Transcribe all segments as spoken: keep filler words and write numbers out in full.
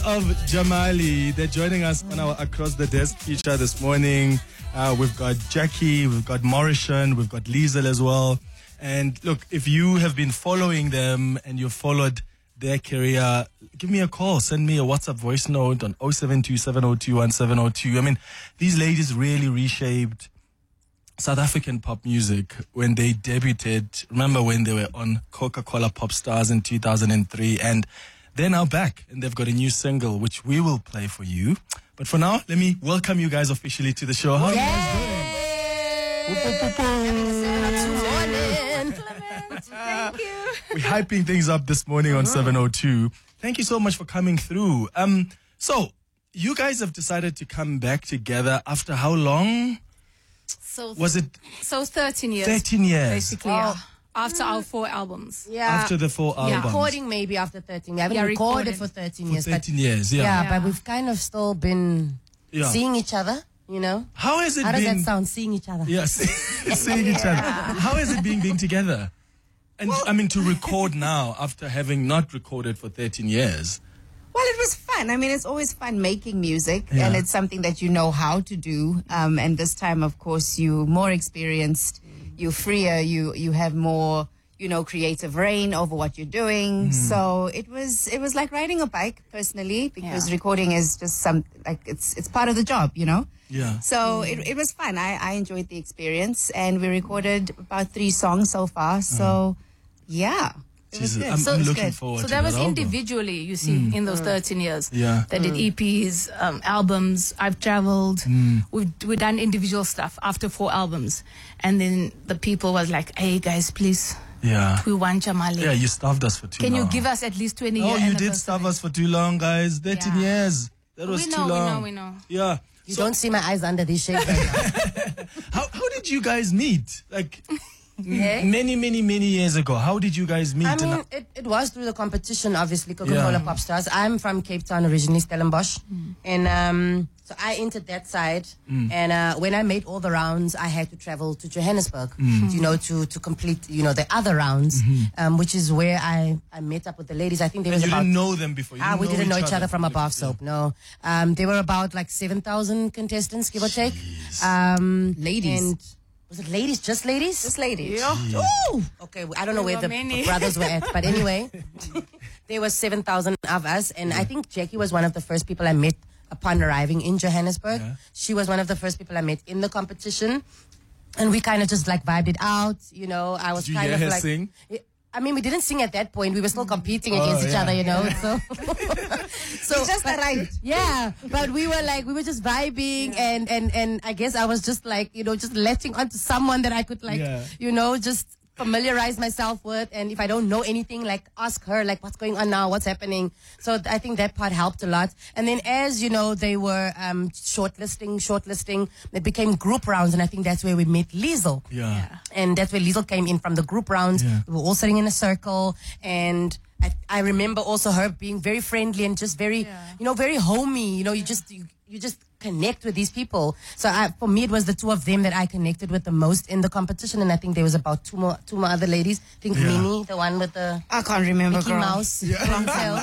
of Jamali. They're joining us on our Across the Desk feature this morning. Uh, we've got Jackie, we've got Mauritian, we've got Liesel as well. And look, if you have been following them and you've followed their career, give me a call. Send me a WhatsApp voice note on oh seven two, seven oh two, one seven oh two. I mean, these ladies really reshaped South African pop music when they debuted. Remember when they were on Coca-Cola Pop Stars in two thousand three, and they're now back and they've got a new single which we will play for you. But for now, let me welcome you guys officially to the show. How are you guys doing? Thank you. We're hyping things up this morning on seven oh two. Thank you so much for coming through. Um, so you guys have decided to come back together after how long? So Was it so thirteen years? thirteen years? Basically, Wow. yeah. After our four albums. Yeah. After the four albums. Recording maybe after thirteen. We haven't Yeah, recorded recorded. for thirteen For years. thirteen but, years, yeah. yeah, Yeah. but we've kind of still been Yeah. seeing each other, you know? How has it How does been? that sound, seeing each other? Yeah, see- seeing each other. How has it been being together? And I mean, to record now after having not recorded for thirteen years. Well, it was fun. I mean, it's always fun making music, Yeah. and it's something that you know how to do. Um, and this time, of course, you're more experienced, you're freer, you you have more, you know, creative reign over what you're doing. So it was it was like riding a bike, personally, because Yeah. recording is just some like it's it's part of the job, you know. Yeah. So it it was fun. I I enjoyed the experience, and we recorded about three songs so far. So yeah. It was Jesus, good. I'm, So I'm it was looking good. forward So to that was album. individually, you see, in those thirteen years. Yeah. They did E Ps, um, albums. I've traveled. We've we've done individual stuff after four albums, and then the people was like, "Hey guys, please, Yeah. we want Jamali. Yeah, you starved us for too Can long. you give us at least twenty Oh, years?" you did starve us for too long, guys. thirteen Yeah. years. That was We too know, we long. know, we know. Yeah. You So don't see my eyes under these shades right now. how how did you guys meet? Like Yeah. many, many, many years ago. How did you guys meet? I And mean, it, it was through the competition, obviously, Coca-Cola Yeah. Pop Stars. I'm from Cape Town originally, Stellenbosch. And um, so I entered that side. And uh, when I made all the rounds, I had to travel to Johannesburg, you know, to, to complete, you know, the other rounds, um, which is where I, I met up with the ladies. I think there and was you about... didn't know them before. You Ah, we didn't know each other from a Yeah. bath soap, no. Um, there were about like seven thousand contestants, give or take. Um, Ladies. And was it ladies, just ladies? Just ladies. Ooh. Okay, I don't know There where the were many. brothers were at, but anyway, there was seven thousand of us, and I think Jackie was one of the first people I met upon arriving in Johannesburg. Yeah. She was one of the first people I met in the competition, and we kind of just like vibed it out, you know. I was Did you kind hear of her like, sing? I mean, we didn't sing at that point. We were still competing Oh, against each yeah. other, you know. So, so Just but- arrived. Yeah, but we were like, we were just vibing, and and and I guess I was just like, you know, just letting onto someone that I could like, Yeah. you know, just familiarize myself with. And if I don't know anything, like ask her, like, what's going on now, what's happening. So I think that part helped a lot. And then as you know, they were um shortlisting, shortlisting. It became group rounds, and I think that's where we met Liesel. Yeah. And that's where Liesel came in from the group rounds. Yeah. We were all sitting in a circle, and I, I remember also her being very friendly and just very, Yeah. you know, very homey. You know, you just you, you just connect with these people. So I, for me, it was the two of them that I connected with the most in the competition, and I think there was about two more two more other ladies. I think Yeah. Minnie, the one with the I can't remember, Mickey girl. Mouse. Long time tail.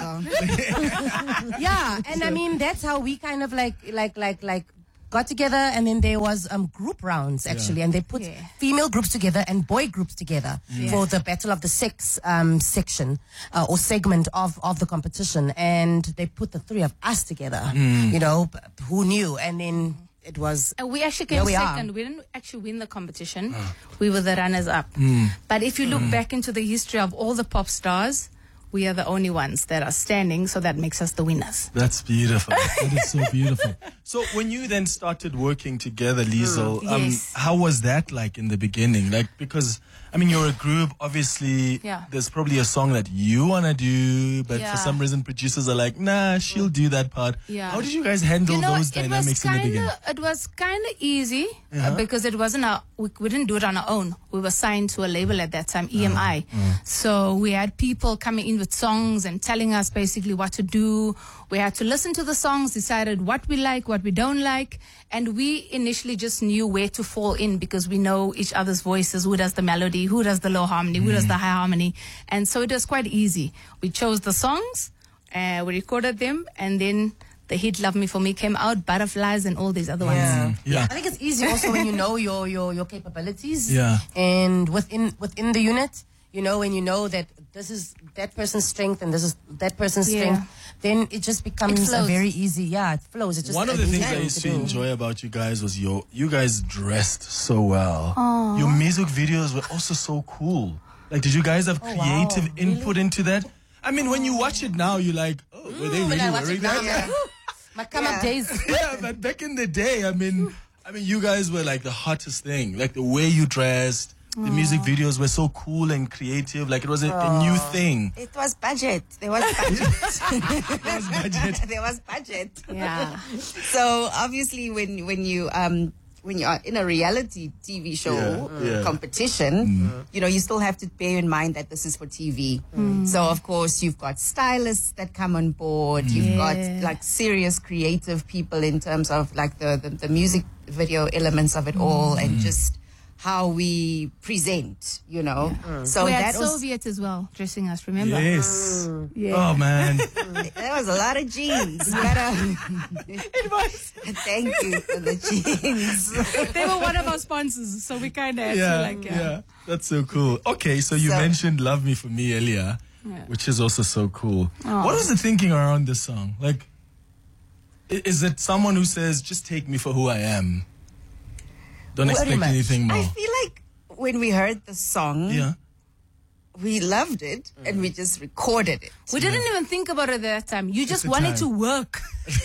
ago. Yeah, and I mean that's how we kind of like like like like got together, and then there was um group rounds actually, and they put Yeah. female groups together and boy groups together for the Battle of the Sex um section uh, or segment of of the competition, and they put the three of us together. You know, b- who knew? And then it was And we actually Here came we are. second. We didn't actually win the competition. We were the runners up. But if you look back into the history of all the pop stars, we are the only ones that are standing, so that makes us the winners. That's beautiful. That is so beautiful. So when you then started working together, Liesel, um, Yes. how was that like in the beginning? Like, because, I mean, you're a group, obviously, Yeah. there's probably a song that you want to do, but for Yeah. some reason producers are like, nah, she'll do that part. Yeah. How did you guys handle You know, those it was dynamics in the kind beginning? of it was kind of easy Yeah. uh, because it wasn't our we, we didn't do it on our own. We were signed to a label at that time, E M I. So we had people coming in with songs and telling us basically what to do. We had to listen to the songs, decided what we like, what we don't like, and we initially just knew where to fall in because we know each other's voices. Who does the melody? Who does the low harmony? Who does the high harmony? And so it was quite easy. We chose the songs. Uh, we recorded them, and then the hit "Love Me For Me" came out, Butterflies, and all these other ones. Yeah. Yeah. I think it's easy also when you know your your your capabilities. Yeah. And within within the unit, you know, when you know that this is that person's strength and this is that person's Yeah. strength, then it just becomes It a flows. very easy. Yeah, it flows. It's just One of an the easy things I thing used to do. enjoy about you guys was your you guys dressed so well. Your music videos were also so cool. Like, did you guys have wow. creative Really? input into that? I mean, when you watch it now, you're like, oh, were they When really I watch wearing it now, that? I'm like, my come up Yeah. days. Yeah, but back in the day, I mean, I mean, you guys were like the hottest thing. Like the way you dressed, the music videos were so cool and creative. Like it was a, a new thing. It was budget. There was budget. There was budget. there was budget. Yeah. So obviously, when when you um when you are in a reality T V show Yeah, yeah. competition, you know, you still have to bear in mind that this is for T V. So of course, you've got stylists that come on board. You've Yeah. got like serious creative people in terms of like the the, the music video elements of it all, and just how we present, you know. So we had that was Soviet as well dressing us. Remember? Yes. Yeah. Oh man. there was a lot of jeans. You gotta, It was. thank you for the jeans. They were one of our sponsors, so we kind of had to Yeah, like, yeah. yeah. That's so cool. Okay, so you So- mentioned "Love Me For Me" earlier, Yeah. which is also so cool. What was the thinking around this song? Like, i- is it someone who says, "Just take me for who I am"? Don't Very expect much. anything more. I feel like when we heard the song, Yeah. we loved it and we just recorded it. We didn't even think about it at that time. You just the wanted time. to work.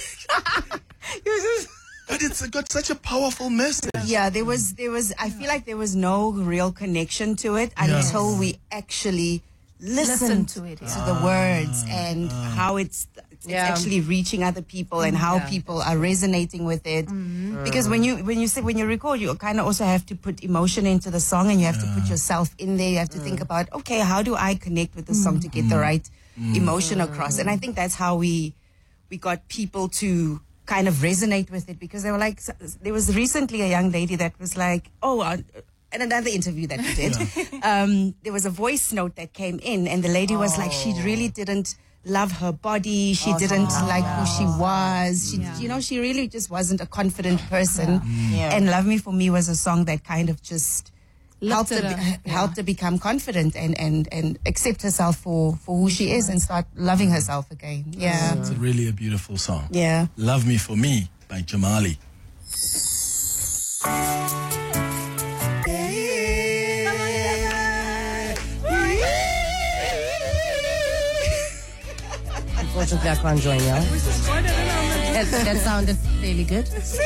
But it's got such a powerful message. Yeah, there was, there was. I feel like there was no real connection to it until we actually listened Listen to it, to yeah. the words and how it's, it's Yeah. actually reaching other people and how Yeah. people are resonating with it. Because when you when you say when you record, you kind of also have to put emotion into the song, and you have to put yourself in there. You have to think about, okay, how do I connect with the song to get the right emotion across? And I think that's how we we got people to kind of resonate with it, because they were like, there was recently a young lady that was like, oh, uh, in another interview that we did, um, there was a voice note that came in, and the lady was like, she really didn't love her body. She didn't like who she was. She, Yeah. you know, she really just wasn't a confident person. Yeah. And "Love Me For Me" was a song that kind of just helped her, Lifted be- her. helped her become confident and, and, and accept herself for, for who she is and start loving herself again. Yeah. It's really a beautiful song. Yeah. "Love Me For Me" by Jamali. Unfortunately, I can't join you. That, that sounded really good.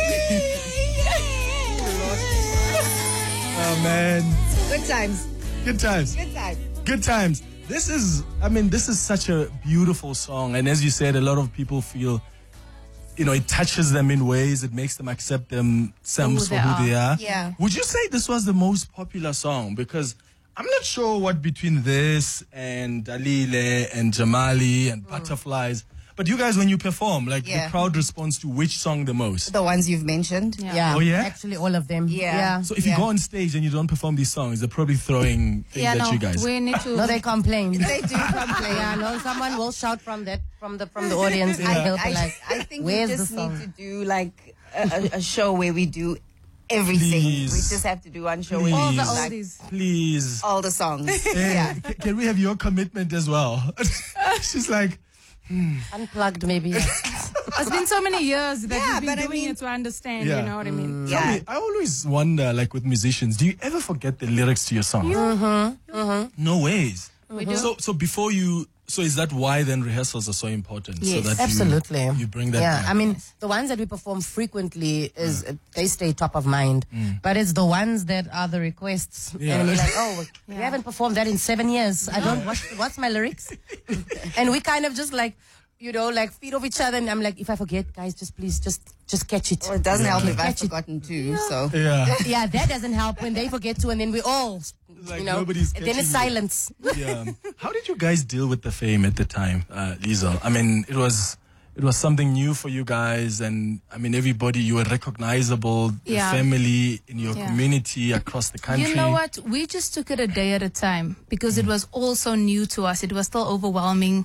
Oh man. Good times. Good times. Good times. Good times. This is, I mean, this is such a beautiful song. And as you said, a lot of people feel, you know, it touches them in ways, it makes them accept themselves Who for they who they are. Yeah. Would you say this was the most popular song? Because I'm not sure what between this and Dalile and Jamali and Butterflies, but you guys, when you perform, like Yeah. the crowd responds to which song the most? The ones you've mentioned. Yeah. Yeah. Oh, yeah? Actually, all of them. Yeah. Yeah. So if Yeah. you go on stage and you don't perform these songs, they're probably throwing things Yeah, at no, you guys. we need to. No, they complain. They do complain. Yeah, no, someone will shout from that from the from the audience, and I, they'll be I, like, I think "Where's we the just need song?" to do like a, a, a show where we do everything. Please. We just have to do one show where we all do the Please. like oldies. Please. all the songs. Hey, Yeah. c- can we have your commitment as well? She's like, Unplugged, maybe. It's been so many years that Yeah, we've been but I doing mean- it to understand. Yeah. You know what I mean? tell Yeah. me, I always wonder, like with musicians, do you ever forget the lyrics to your song? No ways. We do. So, so before you, so is that why then rehearsals are so important? So Yes. that you- Absolutely. You, bring that Yeah, back. I mean, the ones that we perform frequently is uh, they stay top of mind, but it's the ones that are the requests, Yeah. and we're like, oh, we Yeah. haven't performed that in seven years. I don't. What's, what's my lyrics? And we kind of just like, you know, like feed off each other. And I'm like, if I forget, guys, just please, just just catch it. Well, it doesn't help if I've Catch it. forgotten too. So yeah. Yeah, that doesn't help when they forget to, and then we all, like you know, nobody's and then it's catching you. silence. yeah. How did you guys deal with the fame at the time, uh, Liesl? I mean, it was it was something new for you guys, and I mean, everybody, you were recognizable, the Yeah. family in your Yeah. community across the country. You know what? We just took it a day at a time because it was all so new to us. It was still overwhelming.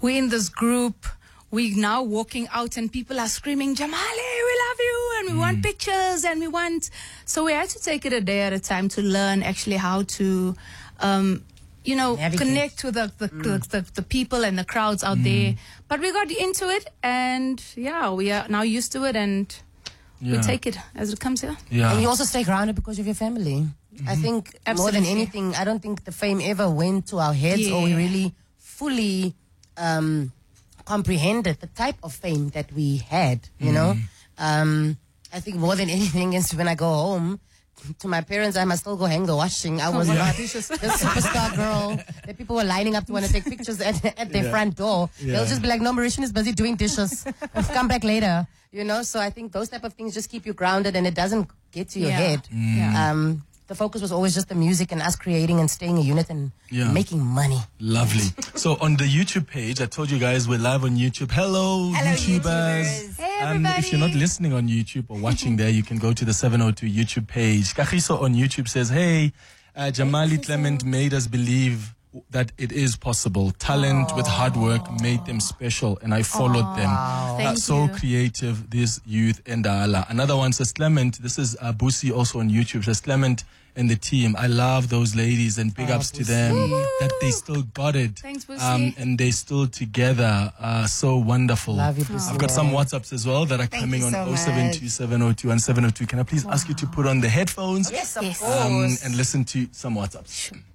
we're in this group. We're now walking out and people are screaming, Jamali, we love you, and we mm. want pictures, and we want... So we had to take it a day at a time to learn actually how to, um, you know, Navigate. connect with the the, mm. the, the the people and the crowds out mm. there. But we got into it, and yeah, we are now used to it, and yeah. we take it as it comes here. Yeah. And you also stay grounded because of your family. Mm-hmm. I think Absolutely. more than anything, I don't think the fame ever went to our heads yeah. or we really fully... Um, comprehended the type of fame that we had, you mm. know. Um, I think more than anything is when I go home to my parents, I must still go hang the washing. I was oh, not the superstar girl that people were lining up to want to take pictures at, at their yeah. front door. Yeah. They'll just be like, no, Mauritian is busy doing dishes. Come back later, you know. So I think those type of things just keep you grounded and it doesn't get to your yeah. head. Mm. Yeah. Um, the focus was always just the music and us creating and staying a unit and yeah. making money. Lovely. So on the YouTube page, I told you guys we're live on YouTube. Hello, Hello YouTubers. YouTubers. Hey, everybody. Um, if you're not listening on YouTube or watching there, you can go to the seven oh two YouTube page. Kagiso on YouTube says, hey, uh, Jamali Clement made us believe that it is possible. Talent Aww. with hard work made them special, and I followed Aww. them. Uh, so you. creative, this youth in Dala. Another one says, Clement, this is uh, Busi also on YouTube, says, Clement and the team, I love those ladies and big oh, ups Busi. to them, Woo-hoo. that they still got it. Thanks, Busi. Um, and they still together. Uh, so wonderful. Love you, Busi. I've got some WhatsApps as well that are Thank coming on so oh seven two, seven oh two and seven oh two. Can I please wow. ask you to put on the headphones? Yes, of yes. course. Um, and listen to some WhatsApps. Sure.